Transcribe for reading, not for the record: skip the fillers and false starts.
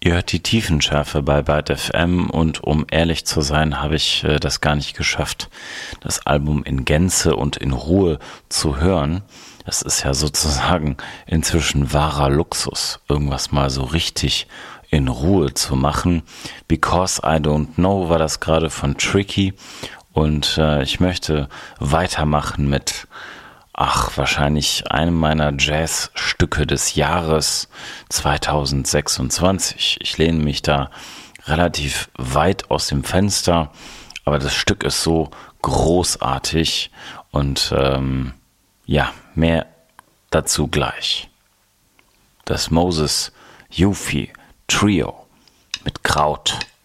Ihr hört die Tiefenschärfe bei Byte FM und um ehrlich zu sein, habe ich das gar nicht geschafft, das Album in Gänze und in Ruhe zu hören. Das ist ja sozusagen inzwischen wahrer Luxus, irgendwas mal so richtig in Ruhe zu machen. Because I Don't Know war das gerade von Tricky und ich möchte weitermachen mit wahrscheinlich einem meiner Jazzstücke des Jahres 2026. Ich lehne mich da relativ weit aus dem Fenster, aber das Stück ist so großartig und mehr dazu gleich. Das Moses Yufi Trio mit Kraut.